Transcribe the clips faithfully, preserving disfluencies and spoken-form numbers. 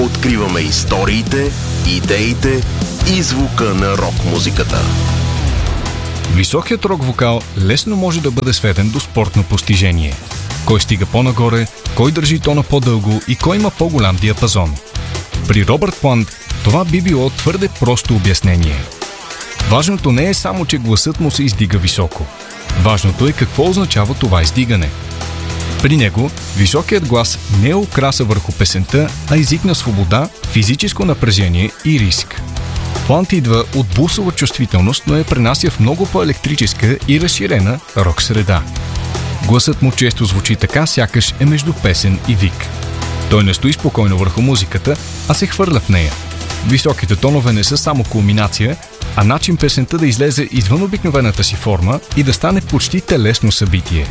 Откриваме историите, идеите и звука на рок-музиката. Високият рок-вокал лесно може да бъде сведен до спортно постижение. Кой стига по-нагоре, кой държи тона по-дълго и кой има по-голям диапазон. При Робърт Плант това би било твърде просто обяснение. Важното не е само, че гласът му се издига високо. Важното е какво означава това издигане. При него високият глас не е украса върху песента, а език на свобода, физическо напрежение и риск. Плант идва от булсова чувствителност, но я пренася в много по-електрическа и разширена рок среда. Гласът му често звучи така, сякаш е между песен и вик. Той не стои спокойно върху музиката, а се хвърля в нея. Високите тонове не са само кулминация, а начин песента да излезе извън обикновената си форма и да стане почти телесно събитие.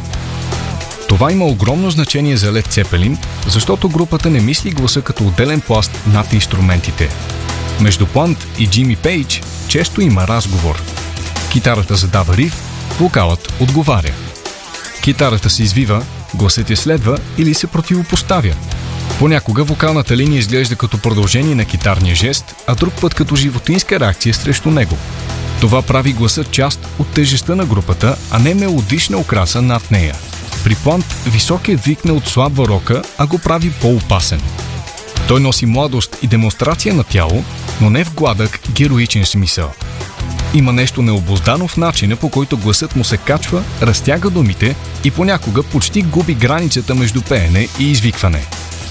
Това има огромно значение за Лед Цепелин, защото групата не мисли гласа като отделен пласт над инструментите. Между Плант и Джими Пейдж често има разговор. Китарата задава риф, вокалът отговаря. Китарата се извива, гласът я следва или се противопоставя. Понякога вокалната линия изглежда като продължение на китарния жест, а друг път като животинска реакция срещу него. Това прави гласът част от тежестта на групата, а не мелодична украса над нея. При Плант високият вик не отслабва рока, а го прави по-опасен. Той носи младост и демонстрация на тяло, но не в гладък, героичен смисъл. Има нещо необуздано в начина, по който гласът му се качва, разтяга думите и понякога почти губи границата между пеене и извикване.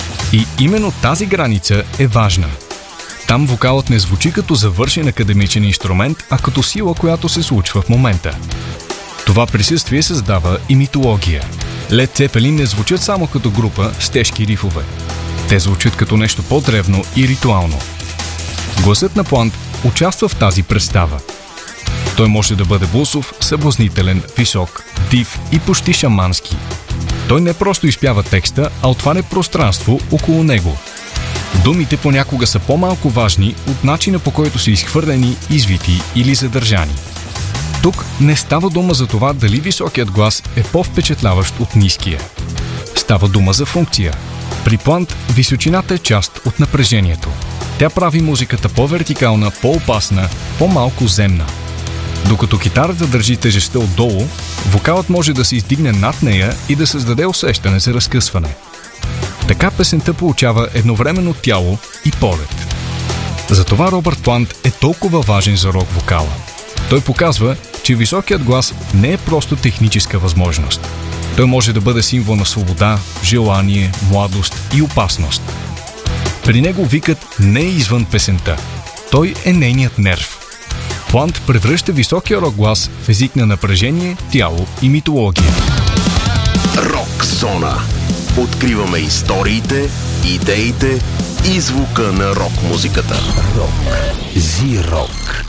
И именно тази граница е важна. Там вокалът не звучи като завършен академичен инструмент, а като сила, която се случва в момента. Това присъствие създава и митология. Лед Цепелин не звучат само като група с тежки рифове. Те звучат като нещо по-древно и ритуално. Гласът на Плант участва в тази представа. Той може да бъде булсов, съблазнителен, висок, див и почти шамански. Той не просто изпява текста, а отваря пространство около него. Думите понякога са по-малко важни от начина, по който са изхвърлени, извити или задържани. Тук не става дума за това дали високият глас е по-впечатляващ от ниския. Става дума за функция. При Плант височината е част от напрежението. Тя прави музиката по-вертикална, по-опасна, по-малко земна. Докато китарата държи тежестта отдолу, вокалът може да се издигне над нея и да създаде усещане за разкъсване. Така песента получава едновременно тяло и полет. Затова Робърт Плант е толкова важен за рок-вокала. Той показва, че високият глас не е просто техническа възможност. Той може да бъде символ на свобода, желание, младост и опасност. При него викът не е извън песента. Той е нейният нерв. Плант превръща високия рок глас в език на напрежение, тяло и митология. Рок зона. Откриваме историите, идеите и звука на рок-музиката. Рок. Зи-рок.